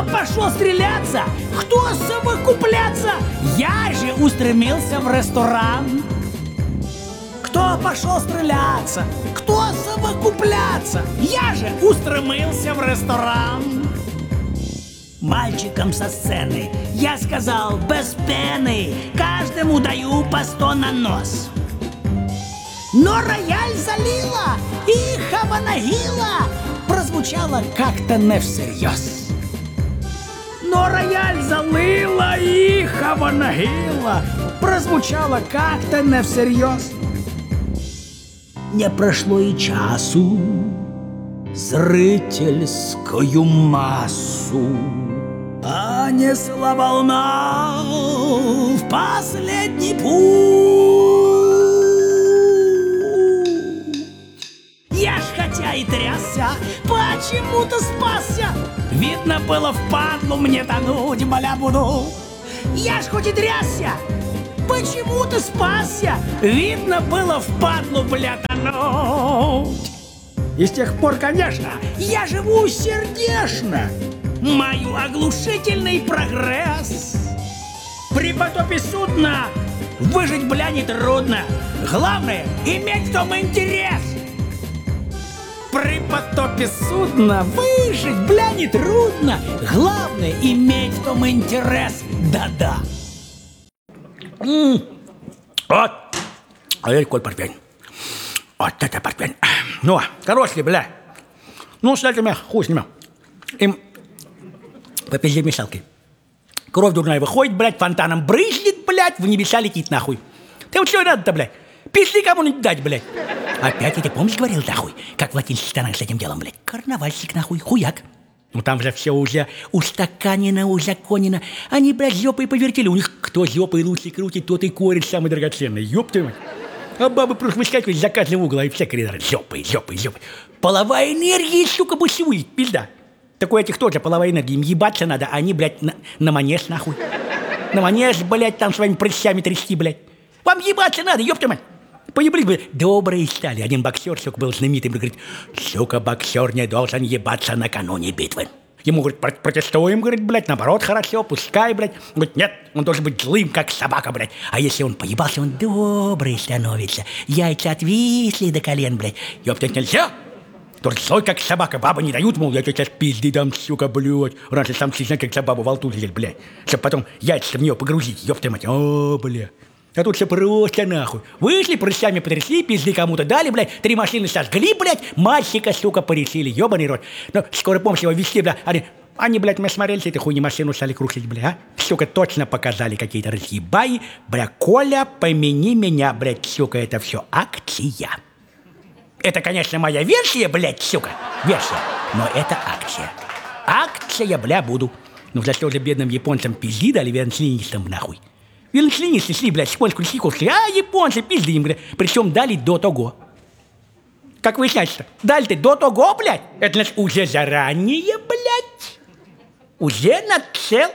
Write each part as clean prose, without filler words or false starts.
пошел стреляться? Кто совокупляться? Я же устремился в ресторан. Кто пошел стреляться? Кто совокупляться? Я же устремился в ресторан. Мальчикам со сцены я сказал без пены, каждому даю по 100 на нос. Но рояль залила и хаванагила прозвучало как-то не всерьез. Но рояль залила и хаванагила прозвучало как-то не всерьез. Не прошло и часу, зрительскую массу понесла волна в последний путь. Я ж хотя и трясся, почему-то спасся. Видно было впадлу мне тонуть, моля буду. Я ж хоть и трясся, почему-то спасся. Видно было впадлу, бля, тонуть. И с тех пор, конечно, я живу сердечно. Мою оглушительный прогресс. При потопе судна выжить, бля, нетрудно. Главное, иметь в том интерес. При потопе судна выжить, бля, нетрудно. Главное, иметь в том интерес. Да-да. Вот. А я какой портвейн. Вот это портвейн. Ну, хороший, бля. Ну, с этими хуй с ними. Им попизди мешалкой. Кровь дурная выходит, блядь, фонтаном брызжет, блядь, в небеса летит, нахуй. Ты вот что надо-то, блядь? Пиши кому-нибудь дать, блядь. Опять я тебе, помнишь, говорил, нахуй, как в латинских странах с этим делом, блядь? Карнавальщик, нахуй, хуяк. Ну там же все уже устаканено, узаконено. Они, блядь, жопой повертели. У них кто жопой лучше крутит, тот и корень самый драгоценный. Ёб твою мать. А бабы просто выскакивают из заказного угла и все коридоры. Жопой. Половая энергия, сука, бушует, пизда. Так у этих тоже половая энергия. Им ебаться надо, а они, блядь, на манеж, нахуй. На манеж, блядь, там своими прыщами трясти, блядь. Вам ебаться надо, ёб твою мать. Поеблись бы, добрые стали. Один боксер, сука, был знаменитым, говорит, сука, боксер не должен ебаться накануне битвы. Ему, говорит, протестуем, говорит, блядь, наоборот, хорошо, пускай, блядь. Говорит, нет, он должен быть злым, как собака, блядь. А если он поебался, он добрый становится. Яйца отвисли до колен, блядь. Ёптать нельзя. Тоже злой, как собака, бабы не дают, мол, я тебе сейчас пизды дам, сука, блядь. Раньше сам знаешь, как бабу во лту лезет, блядь. Чтоб потом яйца в нее погрузить, ёптать мать. О, блядь. А тут все просто нахуй. Вышли, прыщами потрясли, пизды кому-то дали, блядь. 3 машины сожгли, блядь. Мальчика, сука, порешили, ёбаный рот. Ну, скоро помощь его везти, блядь. Они, блядь, мы смотрели, этой хуйни машину стали крушить, блядь, а? Сука, точно показали какие-то разъебаи. Бля, Коля, помяни меня, блядь, сука, это все акция. Это, конечно, моя версия, блядь, сука. Версия. Но это акция. Акция, бля, буду. Ну, за что же бедным японцам пизди дали, венслинистам, нахуй. Венслинисты шли, блядь, японскую лисику, а японцы пизды им, блядь. Причем дали до того. Как выясняется, дали-то до того, блядь. Это, значит, уже заранее, блядь. Уже нацел.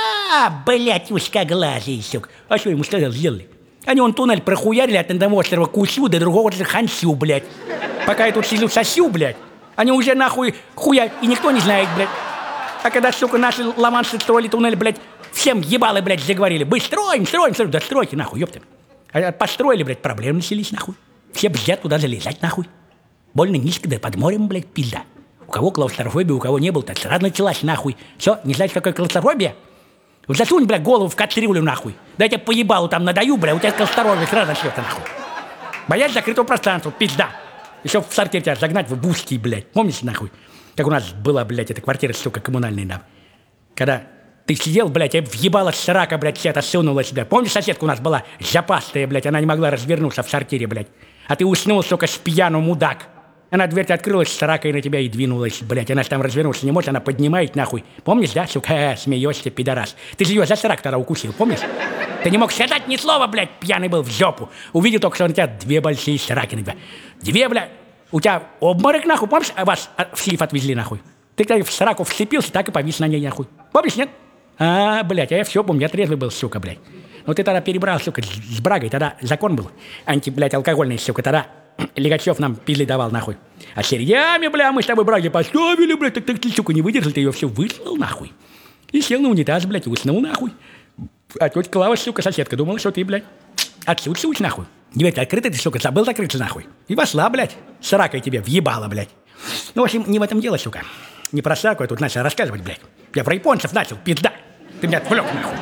Блядь, узкоглазый, сука. А что ему сказал, сделали? Они он туннель прохуярили от одного острова Кусю до другого острова Хансю, блядь. Пока я тут сижу сосю, блядь. Они уже нахуй хуя, и никто не знает, блядь. А когда, сука, наши ломанцы строили туннель, блядь, всем ебалы, блядь, заговорили. Мы строим. Да стройте, нахуй, ёпта. А построили, блядь, проблемы начались, нахуй. Все бздят туда залезать, нахуй. Больно низко, да под морем, блядь, пизда. У кого клаустрофобия, у кого не было, так сразу началась, нахуй. Все, не знаете, какая клаустрофобия? Засунь, блядь, голову в кастрюлю, нахуй. Да я тебе поебалу там надаю, блядь, у тебя клаустрофобия сразу начнется, нахуй. Боясь закрытого пространства, пизда. Еще в сортир тебя загнать в бусти, блядь. Помните, нахуй? Как у нас была, блядь, эта квартира, сука, коммунальная, да. Когда ты сидел, блядь, и въебала срака, блядь, все это сунула себя. Помнишь, соседка у нас была жопастая, блядь, она не могла развернуться в сортире, блядь. А ты уснул, сука, с пьяну, мудак. Она дверь открылась, срака и на тебя и двинулась, блядь. Она же там развернуться не может, она поднимает, нахуй. Помнишь, да, сука, смеешься, пидорас. Ты же ее за срак тогда укусил, помнишь? Ты не мог сказать ни слова, блядь, пьяный был в жопу. Увидел только, что на тебя 2 большие сраки на тебя. 2, блядь. У тебя обморок, нахуй, помнишь, вас в сейф отвезли, нахуй? Ты когда в сраку вцепился, так и повис на ней, нахуй. Помнишь, нет? Блядь, а я все помню, я трезвый был, сука, блядь. Ну ты тогда перебрал, сука, с брагой, тогда закон был. Блядь, алкогольный, сука, тогда Лигачев нам пизли давал, нахуй. А серьями, бля, мы с тобой браги поставили, блядь, так ты, сука, не выдержал, ты ее все выслал, нахуй. И сел на унитаз, блядь, и уснул, нахуй. А тетя Клава, сука, соседка, думала, что ты, блядь, отсутствуешь, нахуй. Дверь открыта, ты, сука, забыл закрыться, нахуй. И вошла, блядь, с ракой тебе въебала, блядь. Ну, в общем, не в этом дело, сука. Не про сраку я тут начал рассказывать, блядь. Я про японцев начал, пизда. Ты меня отвлек, нахуй.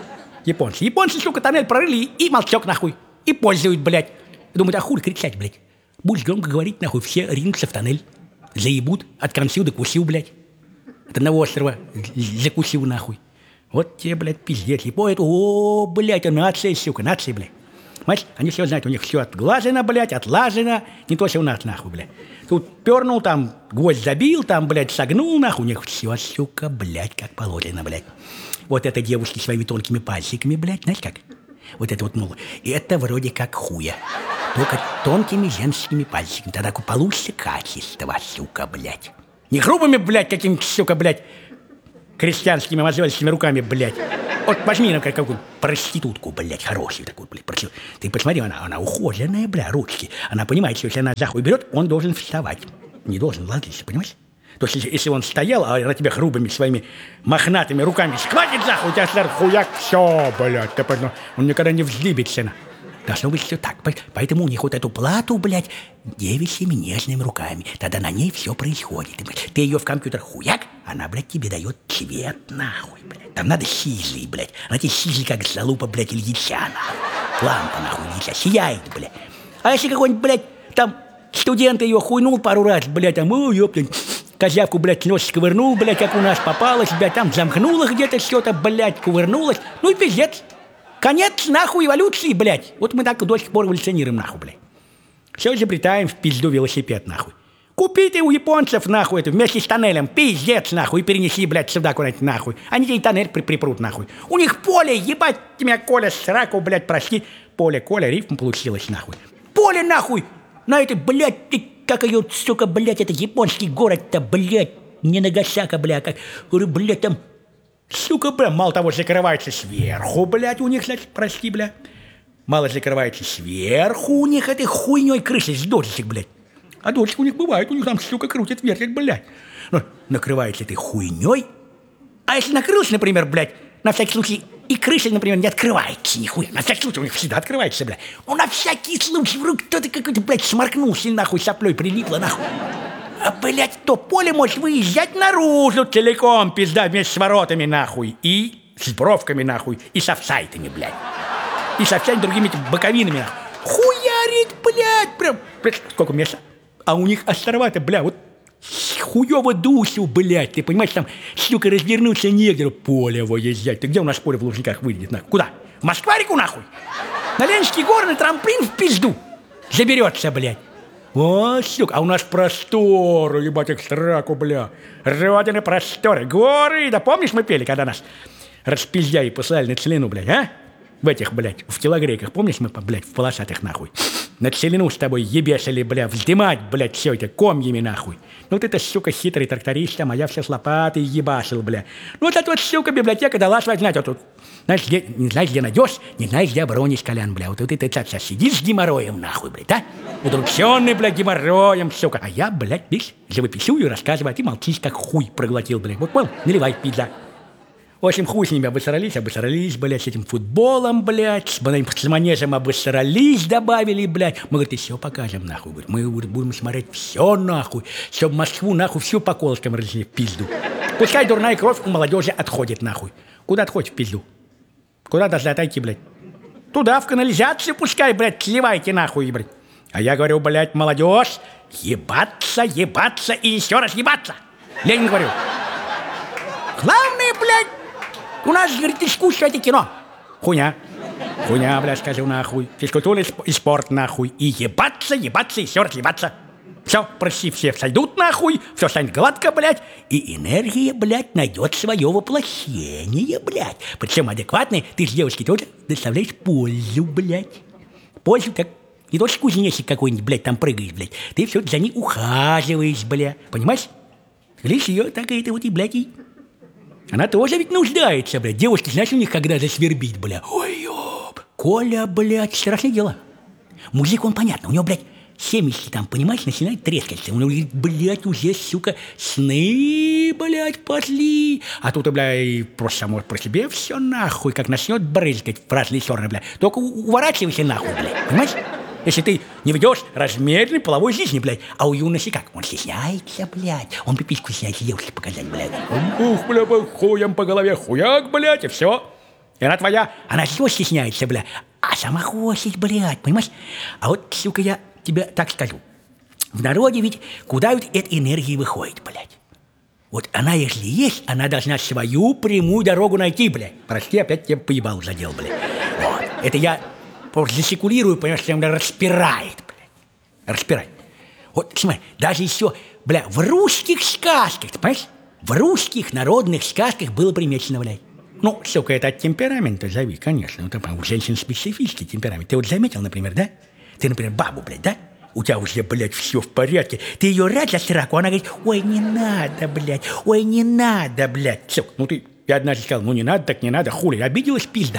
Японцы, сука, тоннель прорыли и молчок, нахуй. И пользуют, блядь. Думают, а хуй кричать, блядь. Будешь громко говорить, нахуй, все ринутся в тоннель. Заебут, откромсил да кусил, блядь. От одного острова закусил, нахуй. Вот тебе, блядь, пиздец. Япония, о, блядь, нация, сука, нация, блядь. Понимаешь, они все знают, у них все отглажено, блядь, отлажено. Не то, что у нас, нахуй, блядь. Тут пернул, там, гвоздь забил, там, блядь, согнул, нахуй. У них все, сука, блядь, как положено, блядь. Вот это девушки своими тонкими пальчиками, блядь, знаешь как? Вот это вот, мол, это вроде как хуя. Только тонкими женскими пальчиками. Тогда получится качество, сука, блядь. Не грубыми, блядь, какими-то, сука, блядь, крестьянскими мозольскими руками, блядь. Вот возьми, ну, какую проститутку, блядь, хорошую такую, блядь. Ты посмотри, она ухоженная, бля, ручки. Она понимает, что если она за хуй берет, он должен вставать. Не должен ложиться, понимаешь? То есть, если он стоял, а на тебя грубыми своими мохнатыми руками схватит за хуй, у тебя сверху хуяк, все, блядь, он никогда не вздыбится. Должно быть все так. Поэтому у них вот эту плату, блядь, девичьими нежными руками. Тогда на ней все происходит. Ты ее в компьютер хуяк, она, блядь, тебе дает цвет, нахуй, блядь. Там надо сизый, блядь. Она тебе сизый, как залупа, блядь, или дитя, нахуй. Лампа, нахуй, дитя, сияет, блядь. А если какой-нибудь, блядь, там, студент ее хуйнул пару раз, блядь, там, ёптань, козявку, блядь, нос сковырнул, блядь, как у нас попалась, блядь, там замкнула где-то что-то, блядь, кувырнулась. Ну и пиздец. Конец, нахуй, эволюции, блядь. Вот мы так до сих пор эволюционируем, нахуй, блядь. Все изобретаем в пизду велосипед, нахуй. Купи ты у японцев, нахуй, это вместе с тоннелем, пиздец, нахуй, и перенеси, блядь, сюда куда-нибудь, нахуй. Они тебе и тоннель припрут, нахуй. У них поле, ебать тебя, Коля, сраку, блядь, прости. Поле, Коля, рифм получилось, нахуй. Поле, нахуй, на этой, блядь, как ее, сука, блядь, это японский город-то, блядь, не Нагасака, блядь, как, блядь, там... Сука, бля, мало того, закрывается сверху, блядь, у них, значит, прости, бля. Мало закрывается сверху у них этой хуйней крыши с дождичек, блядь. А дождичек у них бывает, у них там, сука, крутит, вертит, блядь. Но накрывается этой хуйней. А если накрылся, например, блядь, на всякий случай, и крыша, например, не открывается нихуя. На всякий случай у них всегда открывается, блядь. Ну, на всякий случай, вдруг кто-то какой-то, блядь, сморкнулся, нахуй, соплей прилипло, нахуй. А, блядь, то поле может выезжать наружу целиком, пизда, вместе с воротами, нахуй. И с бровками, нахуй. И с офсайтами, блядь. И со всеми другими боковинами, нахуй. Хуярит, блядь, прям. Сколько места? А у них острова-то, бля, вот хуёво душу, блядь. Ты понимаешь, там, сука, развернуться негде. Поле выезжать. Ты где у нас поле в Лужниках выйдет, нахуй? Куда? В Москварику, нахуй? На Ленинский горы на трамплин в пизду заберется, блядь. О, сука, а у нас просторы, ебать, их сраку, бля. Родины просторы, горы. Да помнишь, мы пели, когда нас распиздяи посылали на целину, блядь, а? В этих, блядь, в телогрейках, помнишь, мы, блядь, в полосатых, нахуй? На целину с тобой ебесили, бля, вздымать, блядь, все это комьями, нахуй. Ну ты-то, сука, хитрый тракторист, а я все с лопатой ебашил, бля. Ну вот эта вот, сука, библиотека дала свать, знаете, вот тут. Знаешь, не знаешь, где найдешь, не знаешь, где оборонишь, Колян, бля. Вот ты сейчас сидишь с геморроем, нахуй, блядь, а? Удрученный, бля, геморроем, сука. А я, блядь, видишь, живописую и рассказываю, а ты молчишь, как хуй проглотил, блядь. Вот, понял, наливай, пизда. В общем, хуй с ними обосрались, блядь, с этим футболом, блядь, с манежем обосрались, добавили, блядь. Мы, говорит, все покажем, нахуй, говорит. Мы будем смотреть все, нахуй, чтобы Москву, нахуй, всю по колышкам разли в пизду. Пускай дурная кровь у молодежи отходит, нахуй. Куда отходит в пизду? Куда должны отойти, блядь? Туда, в канализацию пускай, блядь, сливайте, нахуй, блядь. А я говорю, блядь, молодежь, ебаться и еще раз ебаться. Ленин говорю. Главное, блядь, у нас, говорит, искусство — это кино. Хуйня, блядь, скажу, нахуй. Физкультура и спорт, нахуй. И ебаться, еще раз ебаться. Все, почти все сойдут, нахуй, все станет гладко, блядь, и энергия, блядь, найдет свое воплощение, блядь. Причем адекватной, ты же девушке тоже доставляешь пользу, блядь. Пользу, как не то, что кузнечик какой-нибудь, блядь, там прыгаешь, блядь. Ты все за ней ухаживаешь, блядь, понимаешь? Лишь ее так это вот и, блядь, и... Она тоже ведь нуждается, блядь. Девушки, знаешь, у них когда засвербит, блядь. Ой, ёб. Коля, блядь, страшное дело. Мужик, он понятно, у него, блядь, семечки там, понимаешь, начинают трескаться. Он говорит, блядь, уже, сука, сны, блядь, пошли. А тут, блядь, просто само про себе все нахуй, как начнет брызгать в разные стороны, блядь. Только уворачивайся нахуй, блядь, понимаешь? Если ты не ведешь размеренной половой жизни, блядь. А у юноши как? Он стесняется, блядь. Он пипиську стесняется девушке показать, блядь. Ух, бля, хуем по голове, хуяк, блядь, и все. И она твоя, она все стесняется, блядь. А сама хочет, блядь, понимаешь? А вот, сука, я тебе так скажу. В народе ведь куда ведь эта энергия выходит, блядь? Вот она, если есть, она должна свою прямую дорогу найти, блядь. Прости, опять тебя поебал задел, блядь. Вот. Это я просто засекулирую, понимаешь, что меня распирает, блядь. Распирает. Вот, смотри, даже еще, бля, в русских сказках, ты понимаешь? В русских народных сказках было примечено, блядь. Ну, сука, это от темперамента зови, конечно. Ну, там, у женщин специфический темперамент. Ты вот заметил, например, да? Ты, например, бабу, блядь, да? У тебя уже, блядь, все в порядке. Ты ее рад за сраку, она говорит, ой, не надо, блядь, ой, не надо, блядь. Все, ну ты, я однажды сказал, ну не надо, так не надо, хули, обиделась, пизда.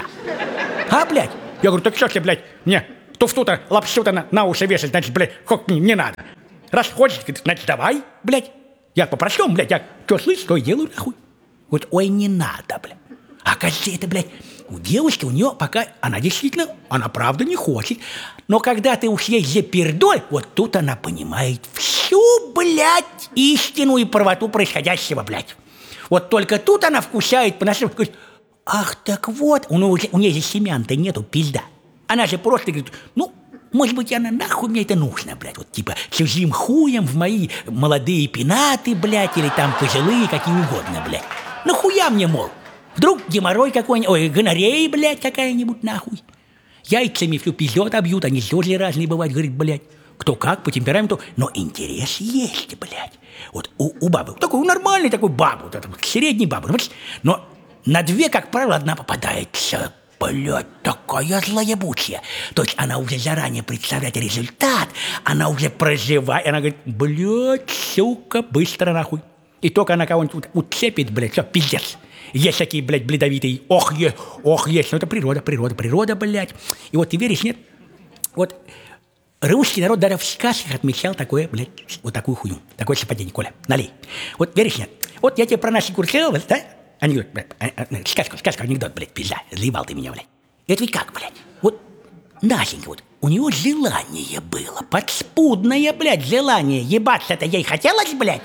А, блядь? Я говорю, так что ты, блядь, мне туфту-то, лапшу-то на уши вешать, значит, блядь, хоть не надо. Раз хочешь, значит, давай, блядь. Я попросил, блядь, я что слышу, то и делаю, нахуй. Вот, ой, не надо, блядь. А кажется, это, блядь, у девушки, у нее пока, она действительно, она правда не хочет. Но когда ты уж ей запердоль, вот тут она понимает всю, блядь, истину и правоту происходящего, блядь. Вот только тут она вкушает по-нашему, говорит, ах, так вот, у нее же семян-то нету, пизда. Она же просто говорит, ну, может быть, она нахуй мне это нужно, блядь, вот типа чужим хуем в мои молодые пенаты, блядь, или там пожилые, какие угодно, блядь. Нахуя мне, мол? Вдруг геморрой какой-нибудь, ой, гонорея, блядь, какая-нибудь, нахуй. Яйцами всю пиздет обьют, они тоже разные бывают, говорит, блядь. Кто как, по темпераменту, но интерес есть, блядь. Вот у бабы, такой нормальный такой бабы, вот это, средний бабы, но на две, как правило, одна попадается, блядь, такая злоебучая. То есть она уже заранее представляет результат, она уже проживает, она говорит, блядь, сука, быстро нахуй. И только она кого-нибудь уцепит, блядь, все, пиздец. Есть такие, блядь, бледовитые, ох, есть, ну это природа, блядь. И вот ты веришь, нет? Вот русский народ даже в сказках отмечал такое, блядь, вот такую хуйню, такое совпадение, Коля, налей. Вот веришь, нет? Вот я тебе про наши курсы, да? Они говорят, блядь, сказка, анекдот, блядь, пизда, заебал ты меня, блядь. Это ведь как, блядь? Вот Настенька, вот у него желание было, подспудное, блядь, желание, ебаться-то ей хотелось, блядь?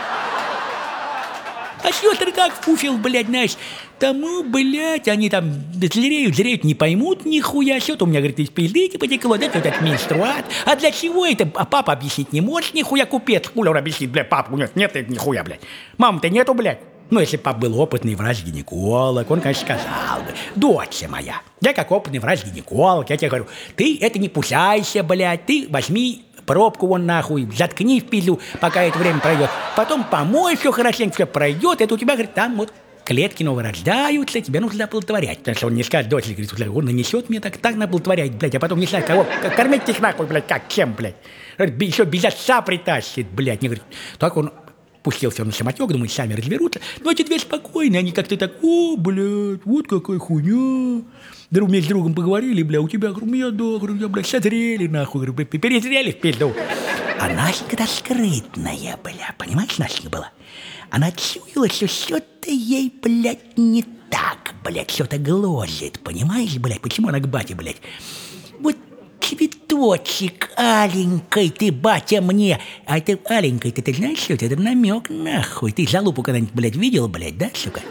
А сестры как вкусил, блядь, знаешь, тому, блядь, они там зреют, не поймут нихуя, что-то у меня, говорит, из пизды потекло, да, какой-то менструат. А для чего это? А папа объяснить не может, нихуя, купец, хуля он объяснит, блядь, папа, у него нет нихуя, блядь. Мамы-то нету, блядь. Ну, если пап был опытный врач-гинеколог, он, конечно, сказал бы, дочь моя, я как опытный врач-гинеколог, я тебе говорю, ты это не пусайся, блядь, ты возьми пробку вон нахуй, заткни в пизду, пока это время пройдет. Потом помой все хорошенько, все пройдет. Это у тебя, говорит, там вот клетки новые рождаются, тебе нужно оплодотворять. Потому что он не скажет, дочь, говорит, он нанесет мне так наплодотворять, блядь, а потом не знаю, кого, кормить их нахуй, блядь, как, чем, блядь. Еще без отца притащит, блядь. Не говорит, так он пустился на самотек, думает, сами разберутся. Но эти две спокойные, они как-то так, о, блядь, вот какая хуйня. Друг вместе с другом поговорили, бля, у тебя, говорю, у меня, да, говорю, я, бля, созрели, нахуй, говорю, перезрели в пизду. А Настя-то скрытная, бля, понимаешь, Настя была? Она чуяла, что что-то ей, блядь, не так, блядь, что-то гложет, понимаешь, блядь, почему она к бате, блядь? Вот цветочек аленький, ты, батя, мне. А это аленький, ты знаешь, что это намек, нахуй. Ты залупу когда-нибудь, блядь, видел, блядь, да, сука?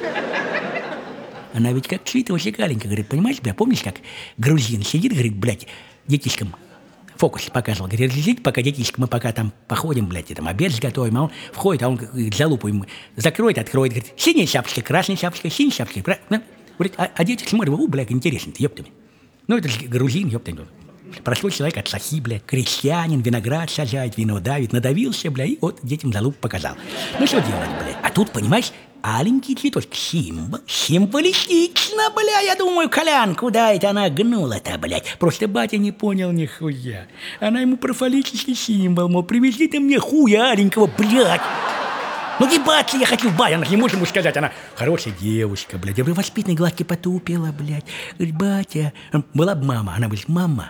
Она ведь как цветочек аленький, говорит, понимаешь, бля, помнишь, как грузин сидит, говорит, блядь, детишкам фокус показывал, говорит, сидите, пока детишки, мы пока там походим, блядь, и там обед сготовим, а он входит, а он залупу ему закроет, откроет, говорит, синяя шапочка, красная шапочка, синяя шапочка, правильно? Говорит, а дети смотрят, блядь, интересно-то, ёптами. Ну, это же грузин, ёптами. Простой человек от сахи, блядь, крестьянин, виноград сажает, вино давит, надавился, блядь, и вот детям залуп показал. Ну, что делать, блядь? А тут, понимаешь, аленький цветочек, символистично, бля, я думаю, Колян, куда это она гнула-то, блядь? Просто батя не понял нихуя. Она ему про фаллический символ, мол, привези ты мне хуя аленького, блядь. Ну, ебаться я хочу, батя, она не может ему сказать, она хорошая девушка, блядь, я бы воспитанной гладкой потупила, блядь. Говорит, батя, была бы мама, она говорит, мама,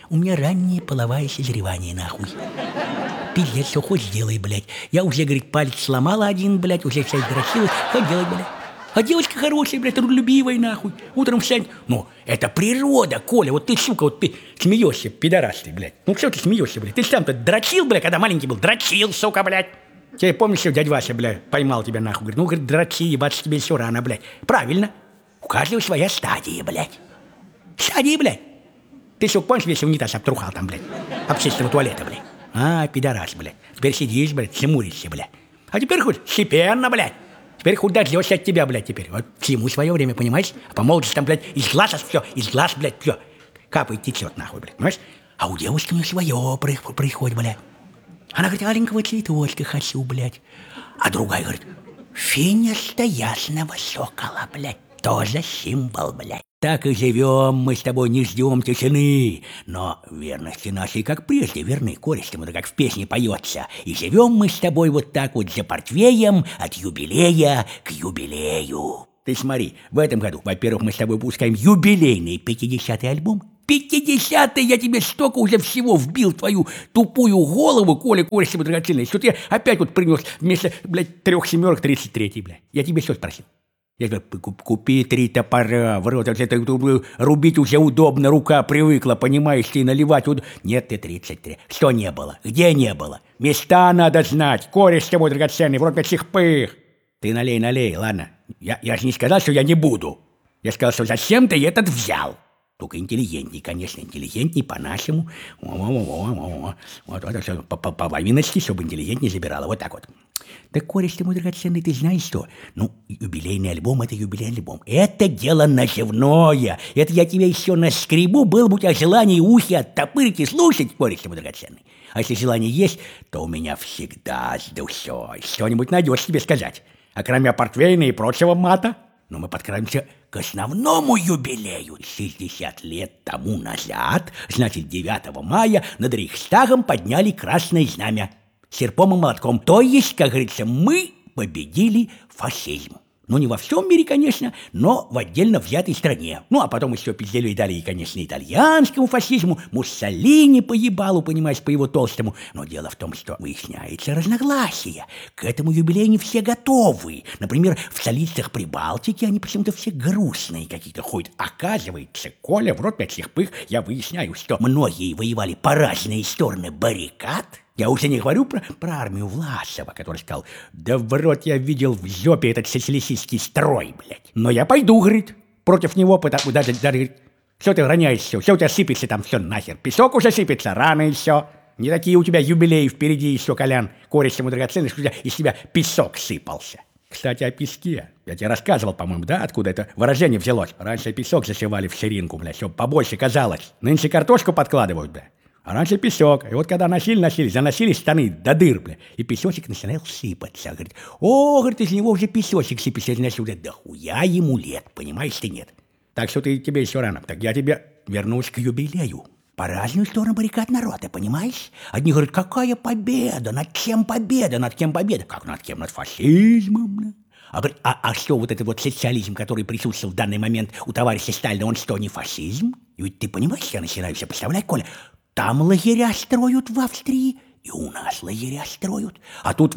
у меня раннее половое созревание, нахуй. Пиздец, что хоть сделай, блядь. Я уже, говорит, палец сломала один, блядь, уже вся извращилась. Хоть делай, блядь. А девочка хорошая, блядь, трудолюбивая, нахуй. Утром встань. Ну, это природа, Коля. Вот ты, сука, вот ты смеешься, пидорас ты, блядь. Ну, что ты смеешься, блядь? Ты сам-то дрочил, блядь, когда маленький был? Дрочил, сука, блядь. Тебе помнишь, что дядя Вася, блядь, поймал тебя, нахуй? Говорит, ну, говорит, дрочи, ебаться тебе все рано, блядь. Правильно. У каждого своя стадия, блядь. Стадия, блядь. Ты, сука, помнишь, весь унитаз обтрухал там, блядь? Общественного туалета, блядь. А, пидорас, блядь. Теперь сидишь, блядь, хмуришься, блядь. А теперь хоть степенно, блядь. Теперь хоть дождешься от тебя, блядь, теперь. Вот всему свое время, понимаешь? А по молодости там, блядь, из глаз все, из глаз, блядь, все. Капает, течет, нахуй, блядь, понимаешь? А у девушки мне свое происходит, блядь. Она говорит, аленького цветочка хочу, блядь. А другая говорит, финиста ясного сокола, блядь. Тоже символ, блядь. Так и живем мы с тобой, не ждем тишины. Но верности нашей, как прежде, верны користям, это как в песне поется. И живем мы с тобой вот так вот за портвеем от юбилея к юбилею. Ты смотри, в этом году, во-первых, мы с тобой выпускаем юбилейный 50-й альбом. 50-й, я тебе столько уже всего вбил в твою тупую голову, Коля, користям драгоценный, что ты опять вот принес вместо, блядь, 3 семерок 33-й, блядь. Я тебе что спросил? Я говорю, купи 3 топора, в рот, это рубить уже удобно, рука привыкла, понимаешь, ты наливать Нет, ты 33. Что не было? Где не было? Места надо знать, кореш ты мой драгоценный, в рот этих пых. Ты налей, ладно? Я же не сказал, что я не буду. Я сказал, что зачем ты этот взял? Только интеллигентней, конечно, интеллигентней по-нашему. Вот это все по-вавиночки, чтобы интеллигентней забирала, вот так вот. Так, кореш ты мой драгоценный, ты знаешь что? Ну, юбилейный альбом – это юбилейный альбом. Это дело наживное. Это я тебе еще наскребу, было бы у тебя желание ухи оттопырить и слушать, кореш ты мой драгоценный. А если желание есть, то у меня всегда с душой что-нибудь найдешь себе сказать. А кроме портвейна и прочего мата, но мы подкрадемся к основному юбилею. 60 лет тому назад, значит, 9 мая, над Рейхстагом подняли красное знамя серпом и молотком. То есть, как говорится, мы победили фашизм. Ну, не во всем мире, конечно, но в отдельно взятой стране. Ну, а потом еще пиздели и дали, и, конечно, итальянскому фашизму, Муссолини по ебалу, понимаешь, по его толстому. Но дело в том, что выясняется разногласия. К этому юбилею не все готовы. Например, в столицах Прибалтики они почему-то все грустные какие-то ходят. Оказывается, Коля, в рот этих пых, я выясняю, что многие воевали по разные стороны баррикад. Я уже не говорю про армию Власова, который сказал, да в рот я видел в жопе этот социалистический строй, блядь. Но я пойду, говорит, против него, потому даже говорит, все ты роняешь все у тебя сыпется там все нахер. Песок уже сыпется, рано еще. Не такие у тебя юбилеи впереди еще, Колян, корешем и драгоценных, что у тебя из тебя песок сыпался. Кстати, о песке. Я тебе рассказывал, по-моему, да, откуда это выражение взялось. Раньше песок засевали в ширинку, блядь, чтобы побольше казалось. Нынче картошку подкладывают, блядь. А раньше песок. И вот когда носили, заносили штаны до дыр, бля, и песочек начинал сыпаться. Говорит, говорит, из него уже песочек сыпется. Значит, да хуя ему лет, понимаешь ты, нет? Так что тебе еще рано. Так я тебе вернусь к юбилею. По разную сторону баррикад народа, понимаешь? Одни говорят, какая победа, над кем победа, над кем победа? Как над кем? Над фашизмом, бля. А говорит, а что вот этот вот социализм, который присутствовал в данный момент у товарища Сталина, он что, не фашизм? И ведь ты понимаешь, я начинаю себе представлять, Коля, там лагеря строят в Австрии, и у нас лагеря строят. А тут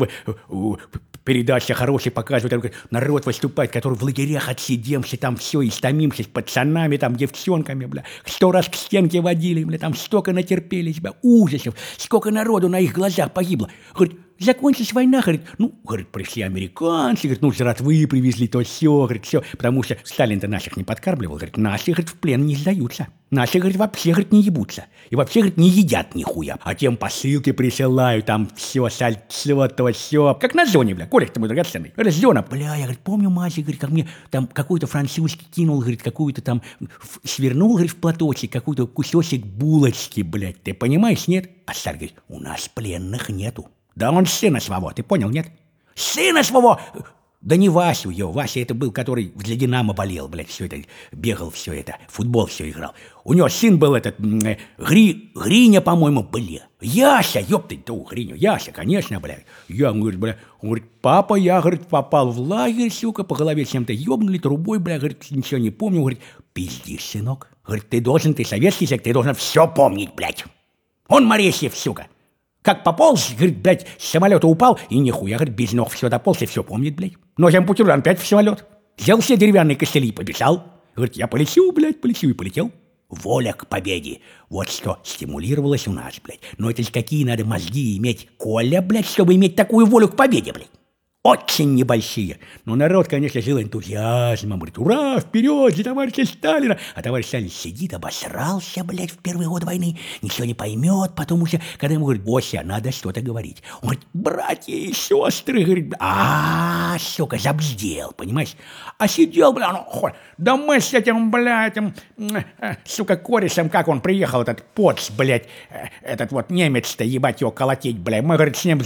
передача хорошая показывает, народ выступает, который в лагерях отсидемся, там все, истомимся с пацанами, там девчонками, бля. 100 раз к стенке водили, бля, там столько натерпелись, бля, ужасов, сколько народу на их глазах погибло. Говорит, закончилась война, говорит, говорит, пришли американцы, говорит, жратвы привезли, то все, говорит, все, потому что Сталин-то наших не подкармливал, говорит, наши, говорит, в плен не сдаются, наши, говорит, вообще, говорит, не ебутся, и вообще, говорит, не едят нихуя, а тем посылки присылают, там все, сальцо, то все, как на зоне, бля, Коля, ты мой драгоценный, это зона, бля, я, говорит, помню, мать, говорит, как мне там какой-то французский кинул, говорит, какую-то там, свернул, говорит, в платочек, какой-то кусочек булочки, блядь, ты понимаешь, нет? А Сталин говорит, у нас пленных нету. Да он сына своего, ты понял, нет? Сына своего! Да не Васю его, Вася это был, который для Динамо болел, блядь, все это, бегал, все это, футбол все играл. У него сын был этот, Гриня, по-моему, бля. Яся, ёпты, Гриню, Яся, конечно, блядь. Я, говорит, бля, он говорит, папа, я, говорит, попал в лагерь, сука, по голове чем-то ёбнули, трубой, бля, говорит, ничего не помню, говорит, пиздишь, сынок. Говорит, ты советский человек, ты должен все помнить, блядь. Он Моресьев, сука. Как пополз, говорит, блядь, с самолета упал, и нихуя, говорит, без ног все дополз и все помнит, блядь. Ногим бутерброд опять в самолет. Взял все деревянные костыли и побежал. Говорит, я полечу, блядь, полечу и полетел. Воля к победе. Вот что стимулировалось у нас, блядь. Но это ж какие надо мозги иметь, Коля, блядь, чтобы иметь такую волю к победе, блядь. Очень небольшие. Но народ, конечно, жил энтузиазмом. Говорит, ура, вперед, за товарища Сталина. А товарищ Сталин сидит, обосрался, блядь, в первый год войны. Ничего не поймет, потому что, когда ему говорят, Бося, надо что-то говорить. Он говорит, братья и сестры, говорит, сука, забздел, понимаешь? А сидел, бля, да мы с этим, блядь, сука, корешем, как он приехал, этот поц, блядь, этот вот немец-то, ебать его колотить, блядь. Мы, говорит, с ним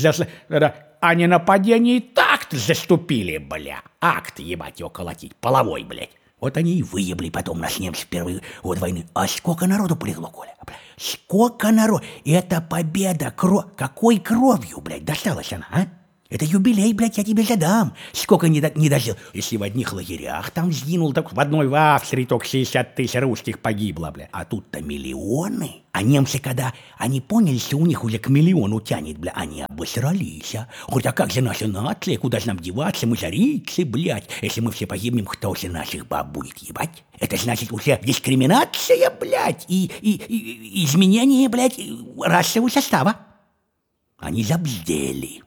о ненападении такт заступили, бля. Акт, ебать его колотить, половой, блядь. Вот они и выебли потом нас немцы в первый год войны. А сколько народу полегло, Коля? Сколько народу? Это победа, какой кровью, блядь, досталась она, а? Это юбилей, блядь, я тебе задам. Сколько не дожил. Если в одних лагерях там сгинул, так в одной в Австрии только 60 тысяч русских погибло, блядь. А тут-то миллионы. А немцы, когда они поняли, что у них уже к миллиону тянет, бля, они обосрались, а. Говорят, а как же наша нация, куда же нам деваться, мы жарицы, блядь. Если мы все погибнем, кто же наших баб будет ебать? Это значит уже дискриминация, блядь, и изменение, блядь, расового состава. Они забздели.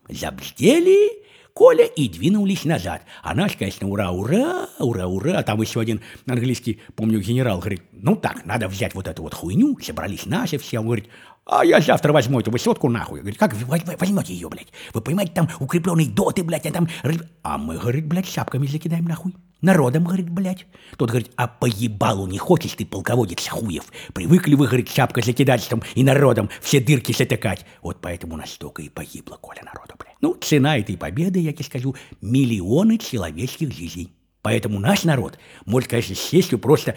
Забздели, Коля, и двинулись назад. А наш, конечно, ура, ура, ура, ура. Там еще один английский, помню, генерал говорит, ну так, надо взять вот эту вот хуйню. Собрались наши все. Он говорит, а я завтра возьму эту высотку нахуй. Говорит, как вы возьмете ее, блядь? Вы понимаете, там укрепленные доты, блядь, а там... А мы, говорит, блядь, шапками закидаем нахуй. Народом, говорит, блядь. Тот говорит, а по ебалу не хочешь ты, полководец хуев? Привыкли вы, говорит, шапкой закидательством и народом все дырки затыкать. Вот поэтому нас столько и погибло, Коля, народу, блядь. Ну, цена этой победы, я тебе скажу, миллионы человеческих жизней. Поэтому наш народ может, конечно, с честью просто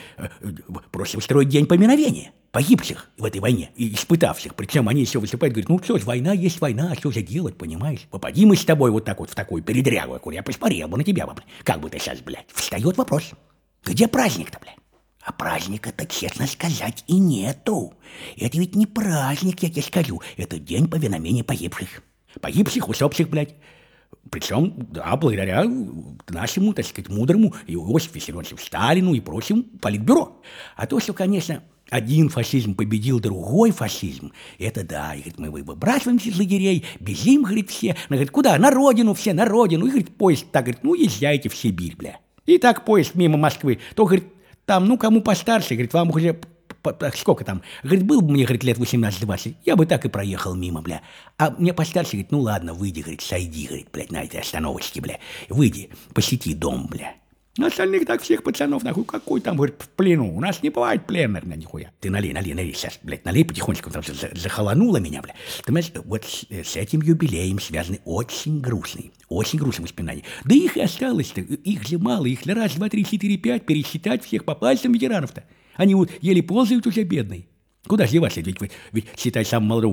устроить день поминовения погибших в этой войне и испытавших. Причем они еще выступают, говорят, ну что ж, война есть война, а что же делать, понимаешь? Попади мы с тобой вот так вот в такую передрягу, я посмотрел бы на тебя, блядь. Как бы ты сейчас, блядь? Встает вопрос, где праздник-то, блядь? А праздника-то, честно сказать, и нету. Это ведь не праздник, я тебе скажу, это день поминовения погибших. Погибших, усопших, блядь. Причем, да, благодаря нашему, так сказать, мудрому Иосифу Виссарионовичу Сталину и прочим политбюро. А то, что, конечно, один фашизм победил другой фашизм, это да, и, говорит, мы выбрасываемся из лагерей, бежим, говорит, все. Она говорит, куда? На родину, все на родину. И, говорит, поезд так, говорит, ну, езжайте в Сибирь, бля. И так поезд мимо Москвы. То, говорит, там, ну, кому постарше, говорит, вам уже... Сколько там? Говорит, был бы мне, говорит, лет 18-20, я бы так и проехал мимо, бля. А мне постарше, говорит, ну ладно, выйди, говорит, сойди, говорит, блядь, на этой остановочке, бля. Выйди, посети дом, бля. На остальных так всех пацанов, нахуй, какой там, говорит, в плену. У нас не бывает пленных, на нихуя. Ты налей, сейчас, блядь, налей потихонечку, потому что захолонуло меня, бля. Ты знаешь, вот с этим юбилеем связаны очень грустные воспоминания. Да их и осталось-то, их же мало, их раз, два, три, четыре, пять, пересчитать всех по пальцам ветеранов-то. Они вот еле ползают уже, бедные. Куда же деваться? Ведь считай, сам молодой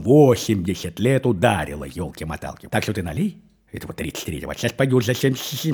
80 лет ударило, елки-моталки. Так что ты налей. Это вот 33-го. Сейчас пойдешь за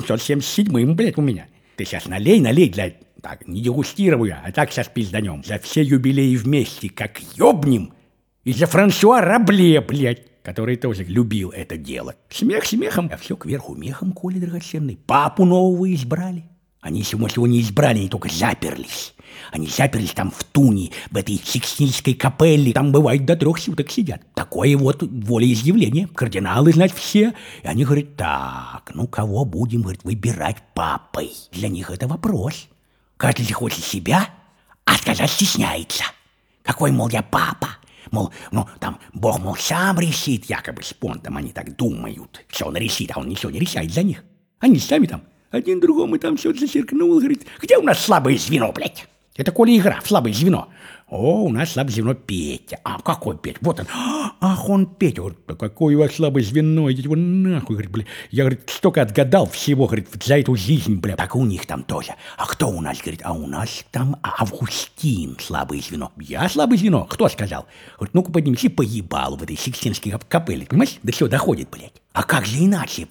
777-м, блядь, у меня. Ты сейчас налей, для... Так, не дегустирую я, а так сейчас пизданем. За все юбилеи вместе, как ёбнем. И за Франсуа Рабле, блядь, который тоже любил это дело. Смех смехом, а все кверху мехом, Коля драгоценный. Папу нового избрали. Они его не избрали, они только заперлись. Они заперлись там в Туне, в этой Сикстинской капелле. Там, бывает, до 3 суток сидят. Такое вот волеизъявление. Кардиналы, значит, все. И они говорят, так, ну кого будем, говорит, выбирать папой? Для них это вопрос. Каждый же хочет себя, а сказать стесняется. Какой, мол, я папа? Мол, ну, там, Бог, мол, сам решит, якобы спонтом, они так думают. Все он решит, а он ничего не решает за них. Они сами там, один другому там все зачеркнул, говорит, где у нас слабое звено, блядь? Это Коля игра в слабое звено. О, у нас слабое звено Петя. А какой Петя? Вот он. Ах, он Петя. Говорит, да какое у вас слабое звено? Идите вы нахуй. Говорит, бля. Я, говорит, столько отгадал всего, говорит, за эту жизнь, бля. Так и у них там тоже. А кто у нас? Говорит, а у нас там Августин слабое звено. Я слабое звено? Кто сказал? Говорит, ну-ка поднимись и поебал в этой Сикстинской капелле. Понимаешь? Да все доходит, блядь. А как же иначе, бля?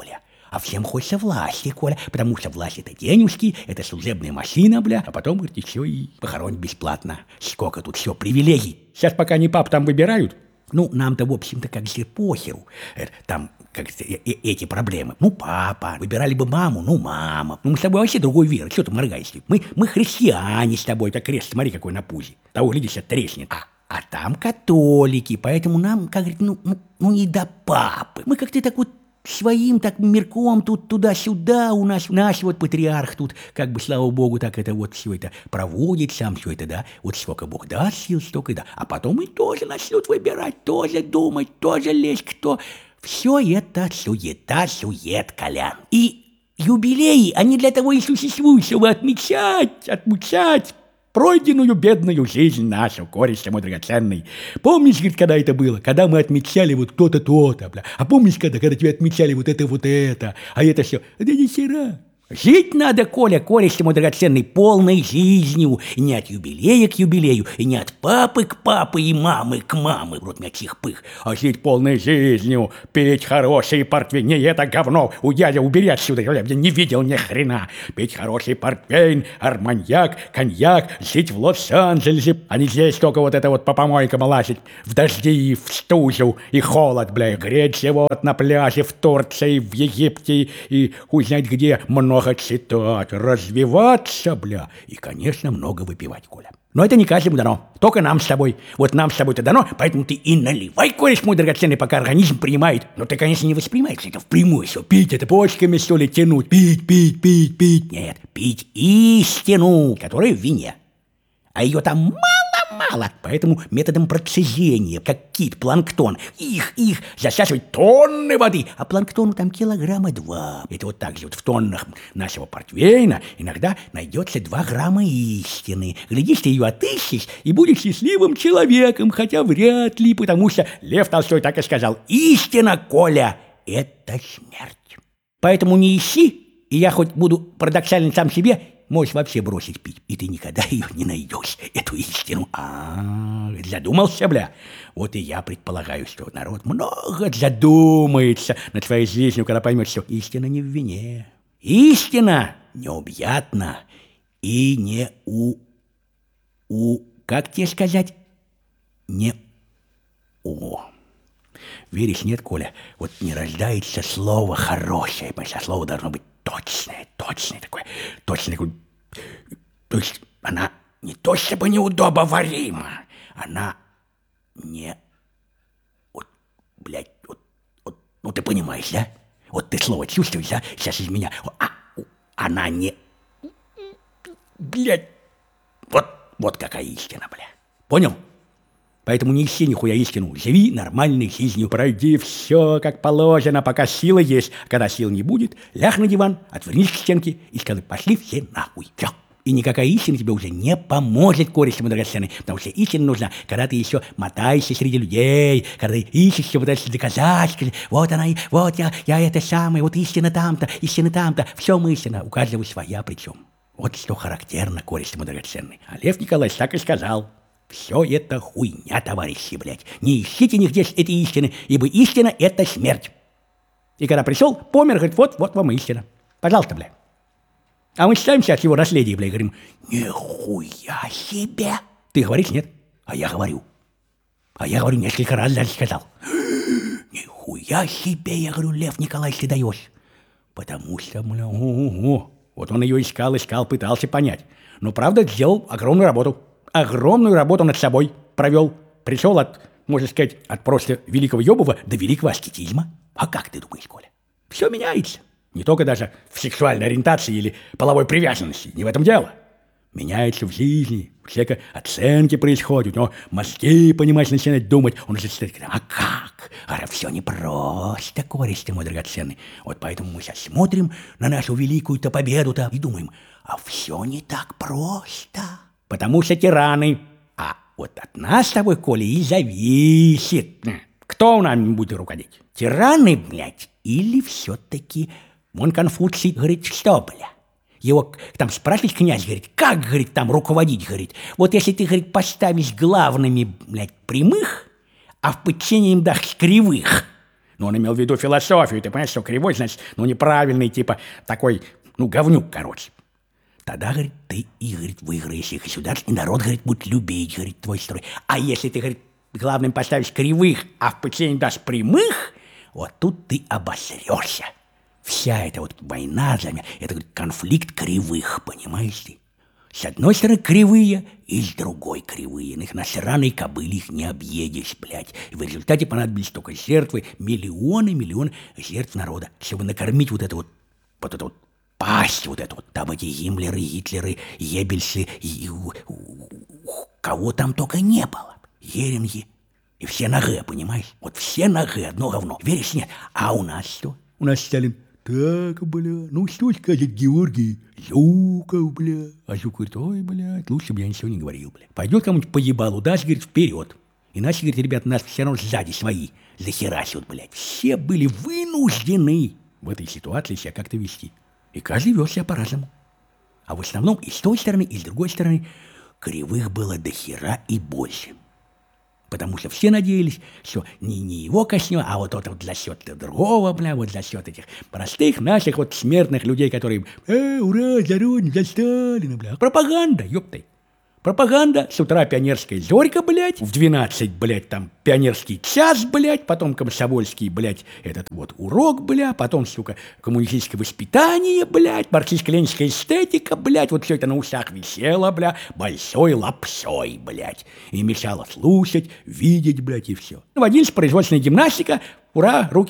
А всем хочется власти, Коля, потому что власть — это денежки, это служебная машина, бля, а потом, говорит, еще и похоронить бесплатно. Сколько тут все привилегий. Сейчас пока не пап там выбирают, ну, нам-то, в общем-то, как же похеру. Там, как эти проблемы. Ну, папа. Выбирали бы маму, ну, мама. Ну, мы с тобой вообще другой веры. Что ты моргаешь? Мы христиане с тобой. Так крест, смотри, какой на пузе. Того, глядишь, треснет. А там католики. Поэтому нам, как говорит, ну, не до папы. Мы как-то так вот своим так мирком тут туда-сюда у нас наш вот патриарх тут, как бы, слава богу, так это вот все это проводит сам, все это, да, вот сколько Бог даст сил, столько, да, а потом и тоже начнут выбирать, тоже думать, тоже лезть, кто. Все это сует, Колян. И юбилеи, они для того и существуют, чтобы отмечать пройденную бедную жизнь нашу, користь мой драгоценный. Помнишь, говорит, когда это было? Когда мы отмечали вот то-то, то-то, бля. А помнишь, когда тебя отмечали вот это, а это все? Да ни хера. Жить надо, Коля, користь мой драгоценный, полной жизнью. И не от юбилея к юбилею, и не от папы к папе, и мамы к мамы, рот мячих пых, а жить полной жизнью, пить хороший портвейн. Не это говно, у дядя убери отсюда, я не видел ни хрена. Пить хороший портвейн, арманьяк, коньяк, жить в Лос-Анджелесе, а не здесь только вот это вот по помойкам лазить, в дожди, в стужу и холод, бля, греться вот на пляже в Турции, в Египте и хуй знает где, много читать, развиваться, бля, и, конечно, много выпивать, Коля. Но это не каждому дано, только нам с тобой. Вот нам с тобой-то дано, поэтому ты и наливай, користь мой драгоценный, пока организм принимает. Но ты, конечно, не воспринимаешь это впрямую, все. Пить это почками, что ли, тянуть. Пить. Нет, пить истину, которая в вине. А ее там мало, поэтому методом процежения, как кит, планктон, их засасывать тонны воды, а планктону там килограмма 2. Это вот так же вот в тоннах нашего портвейна иногда найдется 2 грамма истины. Глядишь, ты ее отыщешь и будешь счастливым человеком, хотя вряд ли, потому что Лев Толстой так и сказал: истина, Коля, это смерть. Поэтому не ищи, и я хоть буду парадоксален сам себе, можешь вообще бросить пить, и ты никогда ее не найдешь, эту истину. Задумался, бля? Вот и я предполагаю, что народ много задумается над своей жизнью, когда поймет, что истина не в вине. Истина необъятна и не как тебе сказать? Веришь, нет, Коля? Вот не рождается слово хорошее, потому что слово должно быть точное такое. То есть она не то чтобы неудобоварима, она не... Вот, блядь, ну ты понимаешь, да? Вот ты слово чувствуешь, да? Сейчас из меня... Она не... Блядь, вот какая истина, бля. Понял? Поэтому не ищи нихуя истину. Живи нормальной жизнью. Пройди все как положено, пока сила есть. А когда сил не будет, ляг на диван, отвернись к стенке и скажи: пошли все нахуй. Все. И никакая истина тебе уже не поможет, користь мой драгоценный. Потому что истина нужна, когда ты еще мотаешься среди людей, когда ты ищешь, пытаешься доказать, скажи: вот она, вот я это самое, вот истина там-то. Все истина, у каждого своя причем. Вот что характерно, користь мой драгоценный. А Лев Николаевич так и сказал: все это хуйня, товарищи, блядь. Не ищите нигде этой истины, ибо истина — это смерть. И когда пришел, помер, говорит: вот вам истина. Пожалуйста, блядь. А мы считаемся от его наследия, блядь, говорим: нихуя себе. Ты говоришь, нет? А я говорю несколько раз даже сказал: нихуя себе, я говорю, Лев Николаевич, ты даешь. Потому что, бля, вот он ее искал, пытался понять. Но, правда, сделал огромную работу над собой провел. Пришел можно сказать, от просто великого ёбова до великого аскетизма. А как ты думаешь, Коля? Все меняется. Не только даже в сексуальной ориентации или половой привязанности. Не в этом дело. Меняется в жизни. У человека оценки происходят. У него мозги, понимаешь, начинают думать. Он уже стоит: а как? Все непросто, користь мой драгоценный. Вот поэтому мы сейчас смотрим на нашу великую-то победу-то и думаем: а все не так просто. Потому что тираны. А вот от нас с тобой, Коля, и зависит, кто у нас будет руководить. Тираны, блядь, или все-таки... Вон Конфуций говорит: что, бля? Его там спрашивает князь, говорит: как, говорит, там руководить, говорит? Вот если ты, говорит, поставишь главными, блядь, прямых, а в подчинении им дашь кривых, Но он имел в виду философию. Ты понимаешь, что кривой, значит, неправильный, типа такой, говнюк, короче. Тогда, говорит, ты и, говорит, выиграешь их государство, и народ, говорит, будет любить, говорит, твой строй. А если ты, говорит, главным поставишь кривых, а в подчинение дашь прямых, вот тут ты обосрешься. Вся эта вот война для меня, это, говорит, конфликт кривых, понимаешь ты? С одной стороны кривые, и с другой кривые. Их на сраной кобыле их не объедешь, блядь. И в результате понадобились только жертвы, миллионы жертв народа, чтобы накормить вот эту вот пасть вот эту вот. Там эти Гиммлеры, Гитлеры, Еббельсы, кого там только не было. Геринги. И все на Г, понимаешь? Вот все на Г, одно говно. Веришь, нет? А у нас что? У нас Сталин. Так, бля, что сказать, Георгий? Жуков, бля. А Жуков говорит, ой, блядь, лучше бы я ничего не говорил, бля. Пойдет кому-нибудь по ебалу, даст, говорит, вперед. Иначе, говорит, ребята, нас все равно сзади свои захерачивают, блядь. Все были вынуждены в этой ситуации себя как-то вести. И каждый вел себя по-разному. А в основном и с той стороны, и с другой стороны кривых было до хера и больше. Потому что все надеялись, что не его коснет, а вот за счет другого, бля, вот за счет этих простых наших вот смертных людей, которые ура, за Родину, за Сталина, бля. Пропаганда, ёптай. Пропаганда, с утра пионерская зорька, блядь, в 12, блядь, там пионерский час, блядь, потом комсомольский, блядь, этот вот урок, бля, потом, сука, коммунистическое воспитание, блядь, марксистско-ленинская эстетика, блядь, вот все это на ушах висело, бля, большой лапсой, блядь, и мешало слушать, видеть, блядь, и все. Водилась производственная гимнастика, ура, руки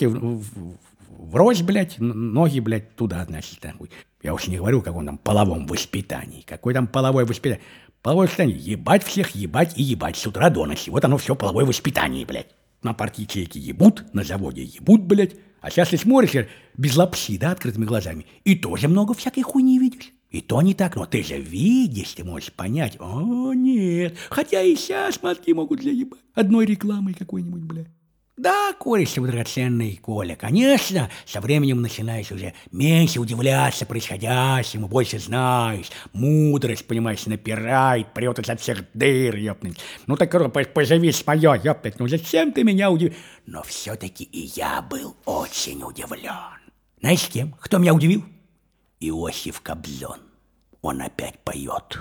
врозь, блядь, ноги, блядь, туда, значит, нахуй. Я уж не говорю о каком там половом воспитании, какое там половое воспитание. Половое воспитание. Ебать всех, ебать и ебать с утра до ночи. Вот оно все половое воспитание, блядь. На парт-ячейке ебут, на заводе ебут, блядь. А сейчас ты смотришь без лапси, да, открытыми глазами. И тоже много всякой хуйни видишь. И то не так, но ты же видишь, ты можешь понять. О, нет. Хотя и сейчас мозги могут заебать. Одной рекламой какой-нибудь, блядь. Да, кореш драгоценный, Коля, конечно, со временем начинаешь уже меньше удивляться происходящему, больше знаешь, мудрость, понимаешь, напирает, прет изо всех дыр, ёпнуть. Ну так, поживи моё, ёпнуть, зачем ты меня удивил? Но все-таки и я был очень удивлен. Знаешь, кем? Кто меня удивил? Иосиф Кобзон. Он опять поет.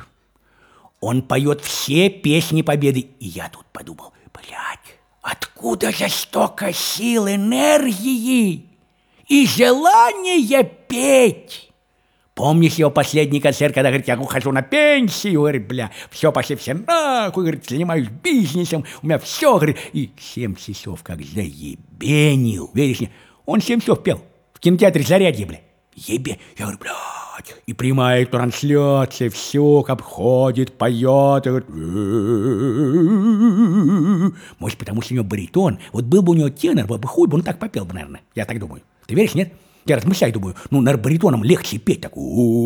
Он поет все песни Победы. И я тут подумал, блядь, откуда же столько сил, энергии и желания петь? Помнишь его последний концерт, когда, говорит, я ухожу на пенсию, говорит, бля, все, пошли все нахуй, говорит, занимаюсь бизнесом, у меня все, говорит, и 7 часов как заебенил, веришь мне? Он 7 часов пел в кинотеатре «Зарядье», бля, я говорю, блядь, и прямая трансляция, все как ходит, поет, и говорит, может, потому что у него баритон, вот был бы у него тенор, был бы хуй, бы он так попел бы, наверное, я так думаю. Ты веришь, нет? Я размышляю, думаю, наверное, баритоном легче петь, так,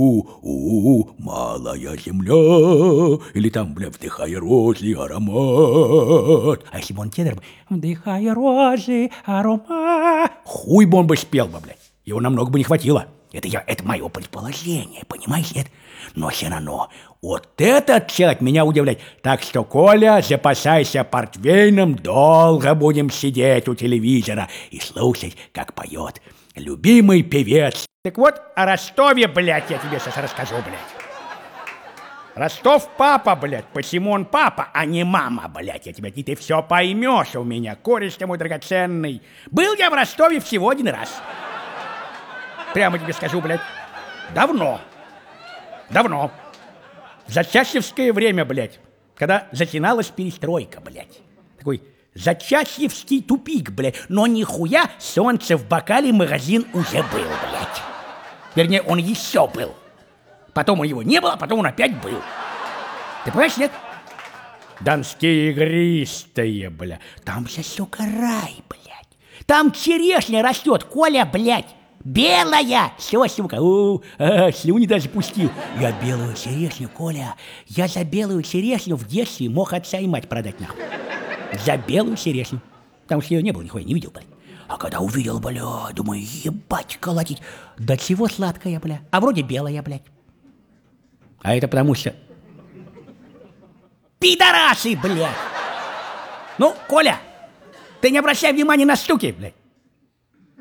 малая земля, или там, бля, вдыхая розы, аромат. А если бы он тенор, вдыхая розы, аромат, хуй бы он бы спел бы, блядь, его намного бы не хватило. Это мое предположение, понимаешь, нет? Но все равно, вот этот человек меня удивляет. Так что, Коля, запасайся портвейном, долго будем сидеть у телевизора и слушать, как поет любимый певец. Так вот, о Ростове, блядь, я тебе сейчас расскажу, блядь. Ростов папа, блядь, почему он папа, а не мама, блядь, я тебе, ты все поймешь у меня, кореш ты мой драгоценный. Был я в Ростове всего один раз. Прямо тебе скажу, блядь, давно. В зачасьевское время, блядь, когда затяналась перестройка, блядь. Такой зачасьевский тупик, блядь. Но нихуя солнце в бокале магазин уже был, блядь. Вернее, он еще был. Потом его не было, потом он опять был. Ты понимаешь, нет? Донские игристые, блядь. Там же, сука, рай, блядь. Там черешня растет, Коля, блядь. Белая! Все, сука, слюни даже пустил. Я белую черешню, Коля, я за белую черешню в детстве мог отца и мать продать, нахуй. За белую черешню. Потому что ее не было, нихуя не видел, блядь. А когда увидел, бля, думаю, ебать, колотить. Да чего сладкая, бля. А вроде белая, блядь. А это потому что... Пидорасы, блядь! Ну, Коля, ты не обращай внимания на стуки, блядь.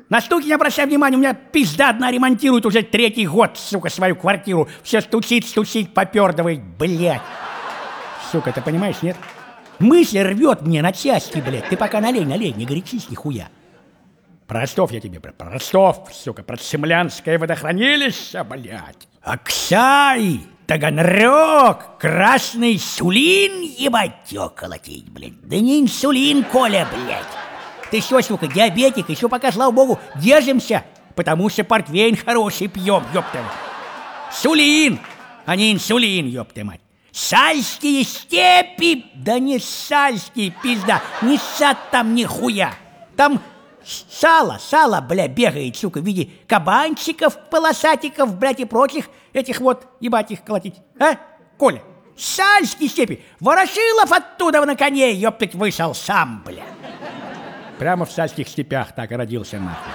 На стуки не обращай внимания, у меня пизда одна ремонтирует уже 3-й год, сука, свою квартиру. Все стучит, попердывает, блядь. Сука, ты понимаешь, нет? Мысль рвет мне на части, блядь. Ты пока налей, не горячись нихуя. Про Ростов я тебе, про Ростов, сука, про Цемлянское водохранилище, блядь. Аксай, Таганрог, Красный Сулин, ебать, колотить, блядь. Да не инсулин, Коля, блядь. Ты что, сука, диабетик, еще пока, слава богу, держимся, потому что портвейн хороший пьем, ёпта. Сулин, а не инсулин, ёпта мать. Сальские степи, да не сальские, пизда, не сад там нихуя. Там сало, бля, бегает, сука, в виде кабанчиков, полосатиков, блядь, и прочих этих вот, ебать их колотить, а, Коля? Сальские степи, Ворошилов оттуда на коне, ёптать, вышел сам, бля. Прямо в сальских степях так и родился, нахуй.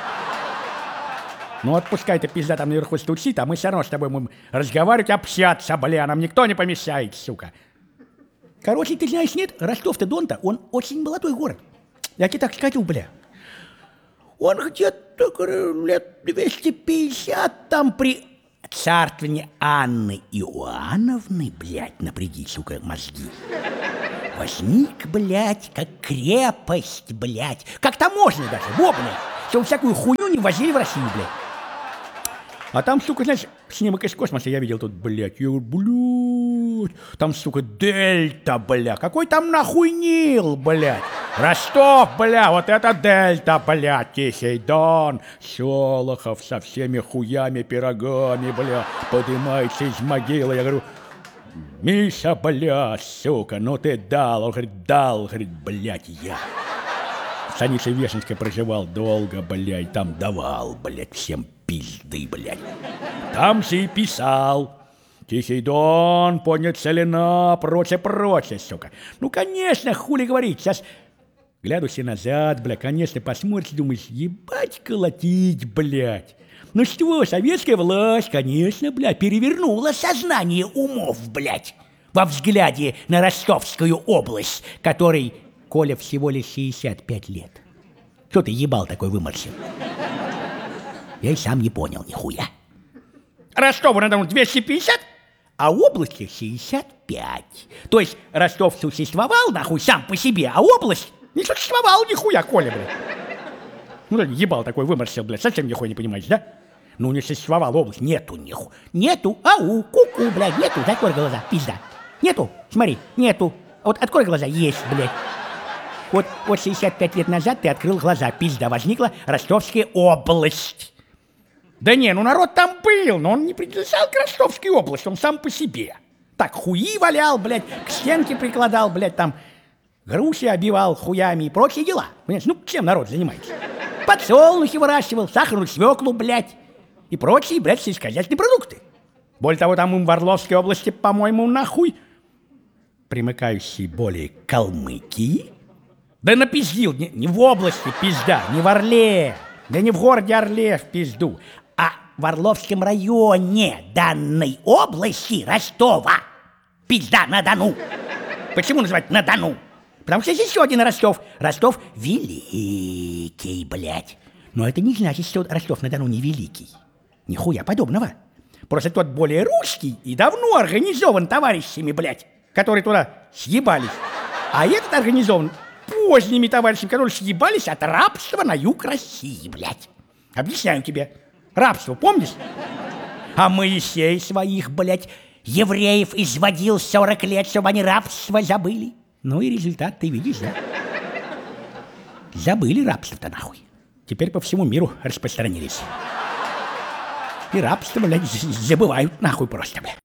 Ну вот пускай ты, пизда, там наверху стучит, а мы все равно с тобой будем разговаривать, общаться, бля, нам никто не помешает, сука. Короче, ты знаешь, нет, Ростов-то-Дон-то, он очень молодой город. Я тебе так скажу, бля. Он где-то лет 250 там при царствовании Анны Иоанновны, блядь, напряги, сука, мозги. Возник, блядь, как крепость, блядь. Как таможня даже, во, блядь. Чтобы всякую хуйню не возили в Россию, блядь. А там, сука, знаешь, снимок из космоса я видел тут, блядь. Я говорю, блядь. Там, сука, дельта, бля. Какой там нахуй Нил, блядь. Ростов, бля, вот это дельта, блядь. Тихий Дон. Шолохов со всеми хуями, пирогами, бля. Поднимается из могилы. Я говорю, Миша, бля, сука, ну ты дал. Он говорит, дал, говорит, блядь, я. В станице Вешенской проживал долго, блядь, там давал, блядь, всем пизды, блядь. Там же и писал. Тихий Дон, поднят целина, прочее, сука. Ну, конечно, хули говорить, сейчас глядусь и назад, бля, конечно, посмотришь, думаешь, ебать колотить, блядь. Ну что, советская власть, конечно, блядь, перевернула сознание умов, блядь, во взгляде на Ростовскую область, которой Коля всего лишь 65 лет. Что ты ебал такой выморщил? Я и сам не понял нихуя. Ростову-на-Дону 250, а области 65. То есть Ростов существовал, нахуй, сам по себе, а область не существовала нихуя, Коля, блядь. Ну, ебал такой выморщил, блядь, совсем нихуя не понимаешь, да? Ну, не существовала область, нету нихуя. Нету, ау, ку-ку, блядь, нету, закрой глаза, пизда. Нету, смотри, нету. Вот открой глаза, есть, блядь. Вот 65 лет назад ты открыл глаза, пизда, возникла Ростовская область. Да не, ну народ там был, но он не принадлежал к Ростовской области, он сам по себе. Так, хуи валял, блядь, к стенке прикладал, блядь, там, груши обивал хуями и прочие дела. Понимаешь, ну чем народ занимается? Подсолнухи выращивал, сахарную свеклу, блядь, и прочие, блядь, сельскохозяйственные продукты. Более того, там им в Орловской области, по-моему, нахуй, примыкающие более к Калмыкии. Да напиздил, не в области, пизда, не в Орле, да не в городе Орле в пизду, а в Орловском районе данной области Ростова. Пизда, на Дону. Почему называть на Дону? Потому что здесь еще один Ростов. Ростов великий, блядь. Но это не значит, что Ростов-на-Дону не великий. Нихуя подобного. Просто тот более русский и давно организован товарищами, блядь, которые туда съебались. А этот организован поздними товарищами, которые съебались от рабства на юг России, блядь. Объясняю тебе. Рабство, помнишь? А Моисей своих, блядь, евреев изводил 40 лет, чтобы они рабство забыли. Ну и результат ты видишь, да? Забыли рабство-то нахуй. Теперь по всему миру распространились. И рабство, блядь, забывают нахуй просто, блядь.